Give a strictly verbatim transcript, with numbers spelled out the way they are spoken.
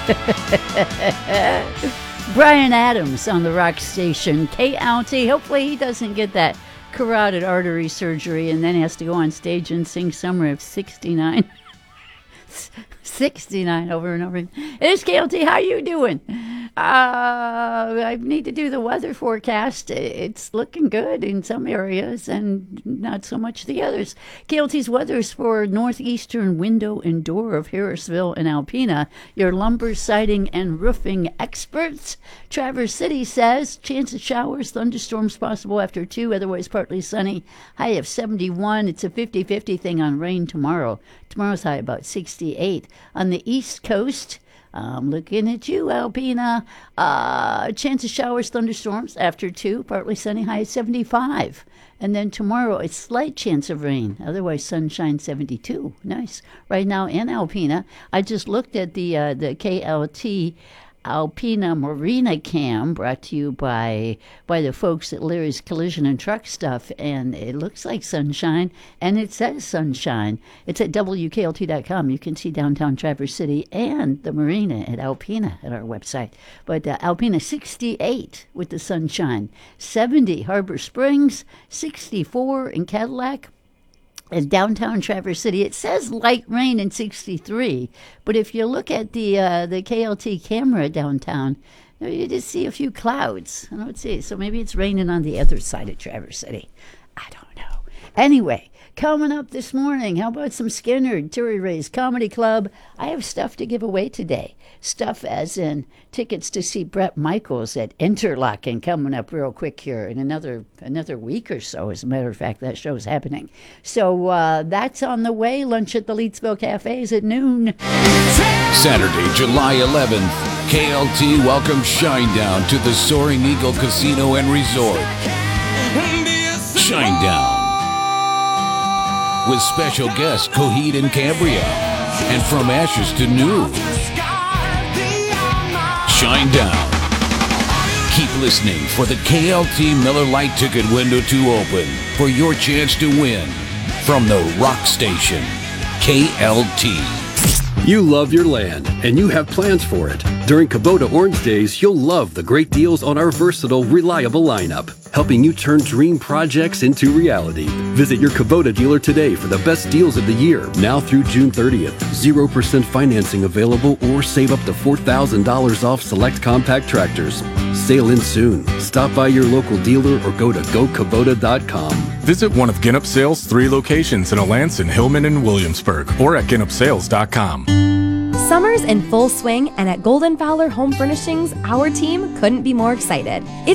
Bryan Adams on the rock station, K L T. Hopefully he doesn't get that carotid artery surgery and then has to go on stage and sing Summer of sixty-nine. sixty-nine over and over. It's K L T. How you doing? Uh, I need to do the weather forecast. It's looking good in some areas and not so much the others. K L T's weather is for northeastern window and door of Harrisville and Alpena. Your lumber, siding, and roofing experts. Traverse City says chance of showers, thunderstorms possible after two, otherwise partly sunny. High of seventy-one. It's a fifty-fifty thing on rain tomorrow. Tomorrow's high about sixty-eight. On the East Coast, I'm looking at you, Alpena. Uh, chance of showers, thunderstorms after two, partly sunny, high at seventy-five. And then tomorrow, a slight chance of rain. Otherwise, sunshine, seventy-two. Nice. Right now in Alpena, I just looked at the uh, the K L T Alpena Marina Cam, brought to you by by the folks at Larry's Collision and Truck Stuff, and it looks like sunshine, and it says sunshine. It's at W K L T dot com. You can see downtown Traverse City and the marina at Alpena at our website. But uh, Alpena sixty-eight with the sunshine, seventy Harbor Springs, sixty-four in Cadillac. In downtown Traverse City, it says light rain in sixty-three, but if you look at the uh, the K L T camera downtown, you just see a few clouds. I don't see, so maybe it's raining on the other side of Traverse City. I don't know. Anyway, coming up this morning, how about some Skinner, Terry Ray's Comedy Club? I have stuff to give away today. Stuff as in tickets to see Bret Michaels at Interlochen coming up real quick here in another another week or so. As a matter of fact, that show's happening. So uh, that's on the way. Lunch at the Leedsville Cafes at noon. Saturday, July eleventh, K L T welcomes Shinedown to the Soaring Eagle Casino and Resort. Shinedown. With special guests Coheed and Cambria, and From Ashes to New. Shinedown. Keep listening for the K L T Miller Lite ticket window to open for your chance to win from the rock station, K L T. You love your land, and you have plans for it. During Kubota Orange Days, you'll love the great deals on our versatile, reliable lineup, helping you turn dream projects into reality. Visit your Kubota dealer today for the best deals of the year, now through June thirtieth. zero percent financing available, or save up to four thousand dollars off select compact tractors. Sail in soon. Stop by your local dealer or go to go kubota dot com. Visit one of Ginup Sales' three locations in Alanson, Hillman, and Williamsburg, or at ginup sales dot com. Summer's in full swing, and at Golden Fowler Home Furnishings, our team couldn't be more excited. It's